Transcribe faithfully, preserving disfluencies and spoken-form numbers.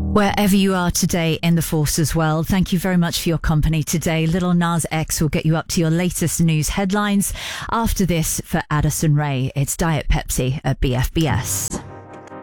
Wherever you are today in the Forces world, thank you very much for your company today. Lil Nas X will get you up to your latest news headlines. After this, for Addison Rae, it's Diet Pepsi at B F B S.